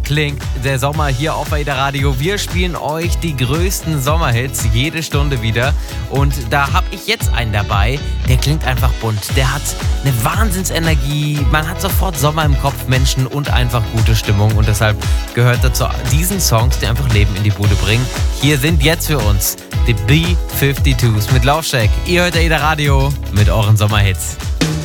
klingt der Sommer hier auf AIDA Radio. Wir spielen euch die größten Sommerhits jede Stunde wieder. Und da habe ich jetzt einen dabei, der klingt einfach bunt. Der hat eine Wahnsinnsenergie. Man hat sofort Sommer im Kopf, Menschen und einfach gute Stimmung. Und deshalb gehört dazu diesen Songs, die einfach Leben in die Bude bringen. Hier sind jetzt für uns die B-52s mit Laufcheck. Ihr hört AIDA Radio mit euren Sommerhits.